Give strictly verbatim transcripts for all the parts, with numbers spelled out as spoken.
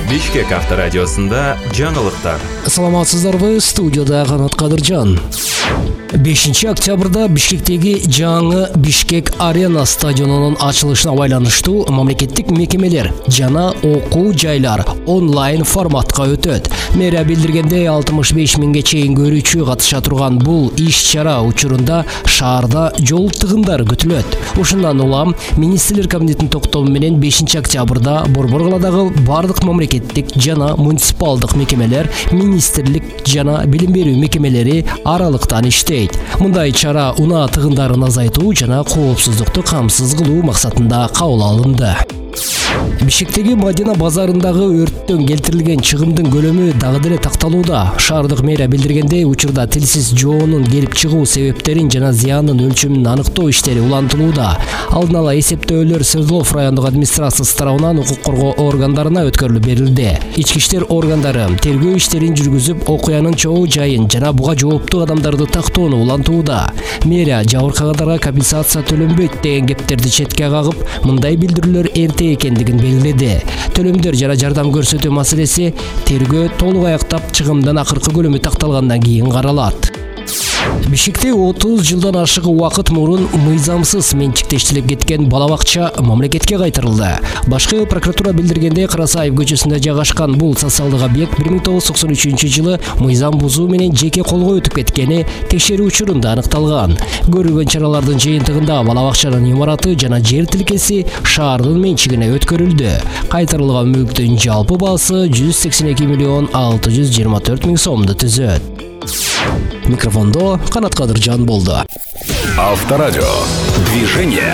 Бишкек авторадиосында жаңылыктар. Саламатсыздарбы, студияда Канат Кадыржан. бешинчи октябрда Бишкектеги жаңы Бишкек Арена стадионунун ачылышына байланыштуу мамлекеттик мекемелер жана окуу жайлар онлайн форматка өтөт. Мэрия билдиргендей алтымыш беш миңге чейин көрүүчү катыша турган бул иш-чара учурунда шаарда жол тыгындар күтүлөт. Ушундан улам министрлер кабинетинин токтому менен бешинчи октябрда Борбор калаадагы бардык мамлекеттик жана муниципалдык мекемелер, министрлик жана билим берүү мекемелери аралыктан иштейт. Мындай чара унаа тыгындарын азайтуу жана коопсуздукту камсыз кылуу максатында кабыл алынды. Бишкектеги Мадина базарындагы өрттөн келтирилген чыгымдын көлөмү дагы деле такталууда. Шаардык мэрия билдиргендей, учурда тилсиз жоонун келип чыгуу себептерин жана зыяндын өлчөмүн аныктоо иштери улантылууда. Алдын ала эсептөөлөр Свердлов райондук администрациясы тарабынан укук коргоо органдарына өткөрүлүп берилди. Ички иштер органдары тергөө иштерин жүргүзүп, окуянын чогуу жайын жана буга жооптуу адамдарды тактоону улантууда. Мэрия жабыркагандарга компенсация төлөнбөйт деген кептерди четке кагып, мындай билдирүүлөр эрте экендигин белгиледи. Төлөмдөр жана жардам көрсөтүү маселеси тергөө толук аяктап чыгымдын акыркы көлөмү такталгандан кийин каралат. Бишкекте отуз жылдан ашык убакыт мурун мыйзамсыз менчиктештилип кеткен бала бакча мамлекетке кайтарылды. Башкы эл прокуратура билдиргендей, Карасаев көчөсүндө жайгашкан бул социалдык объект бир миң тогуз жүз токсон үчүнчү жылы мыйзам бузуу менен жеке колго өтүп кеткени текшерүү учурунда аныкталган. Көрүлгөн чаралардын жыйынтыгында бала бакчанын имараты жана жер тилкеси шаардын менчигине өткөрүлдү. Кайтарылган мүлктүн жалпы баасы жүз сексен эки миллион алты жүз жыйырма төрт миң сомду түзөт. Микрофондо Канат Кадыржан болду. Авторадио. Движение.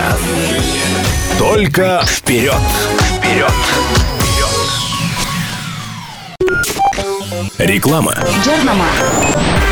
Только вперед. Вперед. Реклама. Жарнама.